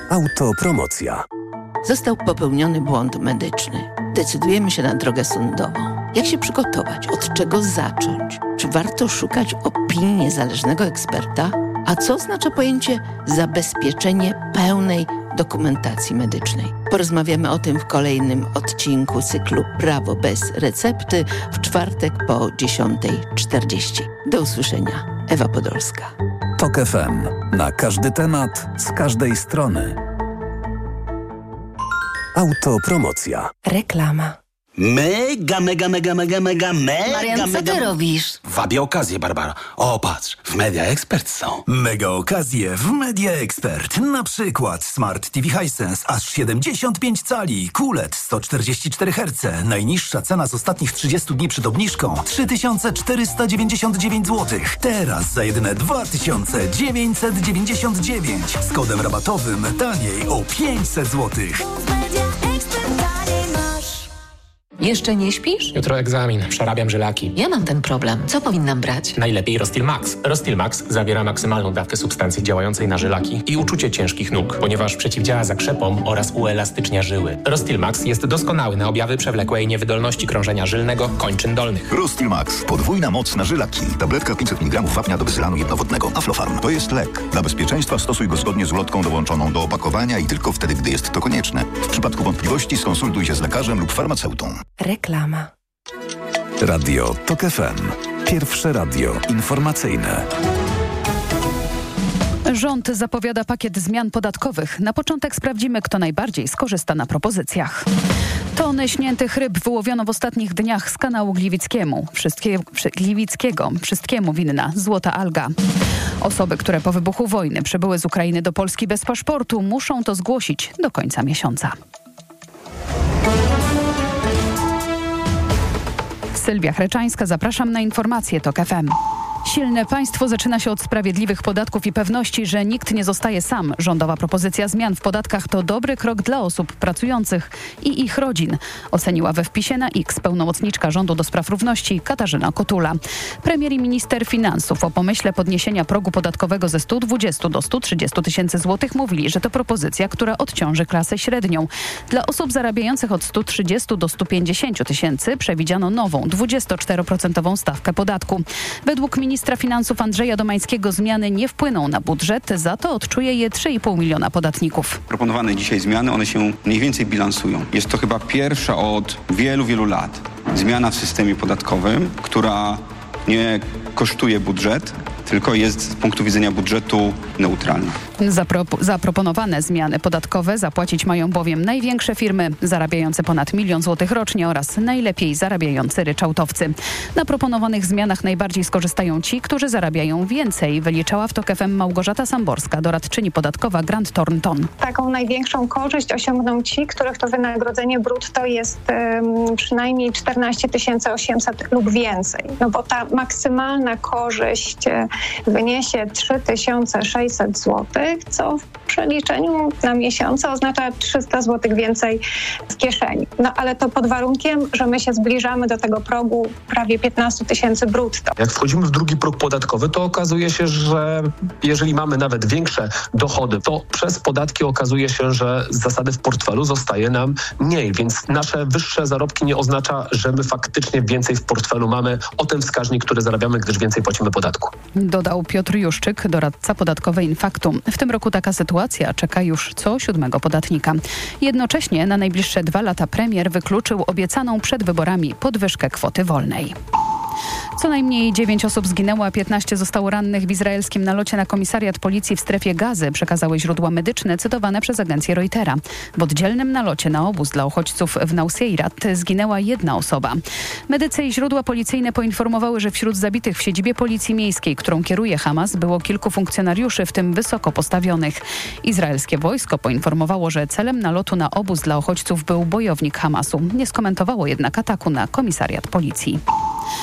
Autopromocja. Został popełniony błąd medyczny. Decydujemy się na drogę sądową. Jak się przygotować? Od czego zacząć? Czy warto szukać opinii niezależnego eksperta? A co oznacza pojęcie zabezpieczenie pełnej dokumentacji medycznej? Porozmawiamy o tym w kolejnym odcinku cyklu Prawo bez recepty w czwartek po 10:40. Do usłyszenia. Ewa Podolska. TOK FM. Na każdy temat, z każdej strony. Autopromocja. Reklama. Mega. Marian, co ty robisz? Wabię okazję, Barbara. O, patrz, w Media Expert są. Mega okazje w Media Expert. Na przykład Smart TV Hisense aż 75 cali, QLED 144 Hz. Najniższa cena z ostatnich 30 dni przed obniżką 3499 zł. Teraz za jedyne 2999. Z kodem rabatowym taniej o 500 zł. Jeszcze nie śpisz? Jutro egzamin, przerabiam żylaki. Ja mam ten problem. Co powinnam brać? Najlepiej Rostil Max. Rostil Max zawiera maksymalną dawkę substancji działającej na żylaki i uczucie ciężkich nóg, ponieważ przeciwdziała zakrzepom oraz uelastycznia żyły. Rostil Max jest doskonały na objawy przewlekłej niewydolności krążenia żylnego kończyn dolnych. Rostil Max. Podwójna moc na żylaki. Tabletka 500 mg wapnia do bezylanu jednowodnego. Aflofarm. To jest lek. Dla bezpieczeństwa stosuj go zgodnie z ulotką dołączoną do opakowania i tylko wtedy, gdy jest to konieczne. W przypadku wątpliwości skonsultuj się z lekarzem lub farmaceutą. Reklama. Radio TOK FM. Pierwsze radio informacyjne. Rząd zapowiada pakiet zmian podatkowych. Na początek sprawdzimy, kto najbardziej skorzysta na propozycjach. Tony śniętych ryb wyłowiono w ostatnich dniach z kanału Gliwickiego. Wszystkiemu winna złota alga. Osoby, które po wybuchu wojny przybyły z Ukrainy do Polski bez paszportu, muszą to zgłosić do końca miesiąca. Sylwia Chreczańska, zapraszam na informacje TOK FM. Silne państwo zaczyna się od sprawiedliwych podatków i pewności, że nikt nie zostaje sam. Rządowa propozycja zmian w podatkach to dobry krok dla osób pracujących i ich rodzin, oceniła we wpisie na X pełnomocniczka rządu do spraw równości Katarzyna Kotula. Premier i minister finansów o pomyśle podniesienia progu podatkowego ze 120 do 130 tysięcy złotych mówili, że to propozycja, która odciąży klasę średnią. Dla osób zarabiających od 130 do 150 tysięcy przewidziano nową 24% stawkę podatku. Według ministra finansów Andrzeja Domańskiego zmiany nie wpłyną na budżet, za to odczuje je 3,5 miliona podatników. Proponowane dzisiaj zmiany, one się mniej więcej bilansują. Jest to chyba pierwsza od wielu lat zmiana w systemie podatkowym, która nie kosztuje budżet, tylko jest z punktu widzenia budżetu neutralna. Zaproponowane zmiany podatkowe zapłacić mają bowiem największe firmy zarabiające ponad 1 000 000 złotych rocznie oraz najlepiej zarabiający ryczałtowcy. Na proponowanych zmianach najbardziej skorzystają ci, którzy zarabiają więcej, wyliczała w TOK FM Małgorzata Samborska, doradczyni podatkowa Grant Thornton. Taką największą korzyść osiągną ci, których to wynagrodzenie brutto jest przynajmniej 14 800 lub więcej. No bo ta maksymalna korzyść wyniesie 3600 zł, co w przeliczeniu na miesiące oznacza 300 zł więcej w kieszeni. No ale to pod warunkiem, że my się zbliżamy do tego progu prawie 15 tysięcy brutto. Jak wchodzimy w drugi próg podatkowy, to okazuje się, że jeżeli mamy nawet większe dochody, to przez podatki okazuje się, że z zasady w portfelu zostaje nam mniej, więc nasze wyższe zarobki nie oznacza, że my faktycznie więcej w portfelu mamy o ten wskaźnik, który zarabiamy, gdyż więcej płacimy podatku. Dodał Piotr Juszczyk, doradca podatkowy Infaktum. W tym roku taka sytuacja czeka już co 7 podatnika. Jednocześnie na najbliższe 2 lata premier wykluczył obiecaną przed wyborami podwyżkę kwoty wolnej. Co najmniej 9 osób zginęło, a 15 zostało rannych w izraelskim nalocie na komisariat policji w strefie Gazy, przekazały źródła medyczne cytowane przez agencję Reutera. W oddzielnym nalocie na obóz dla uchodźców w Nuseirat zginęła 1 osoba. Medycy i źródła policyjne poinformowały, że wśród zabitych w siedzibie policji miejskiej, którą kieruje Hamas, było kilku funkcjonariuszy, w tym wysoko postawionych. Izraelskie wojsko poinformowało, że celem nalotu na obóz dla uchodźców był bojownik Hamasu. Nie skomentowało jednak ataku na komisariat policji.